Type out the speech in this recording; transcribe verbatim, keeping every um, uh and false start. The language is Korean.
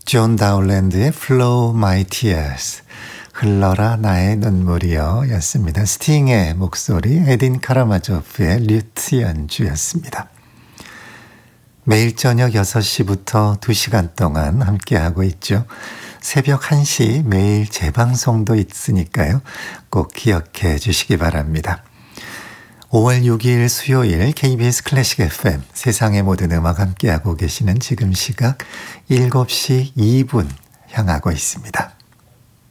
존 다울랜드의 Flow My Tears, 흘러라 나의 눈물이여 였습니다. 스팅의 목소리, 에딘 카라마조프의 류트 연주였습니다. 매일 저녁 여섯 시부터 두 시간 동안 함께하고 있죠. 새벽 한 시 매일 재방송도 있으니까요. 꼭 기억해 주시기 바랍니다. 오월 육일 수요일 케이비에스 클래식 에프엠 세상의 모든 음악 함께하고 계시는 지금 시각 일곱 시 이 분 향하고 있습니다.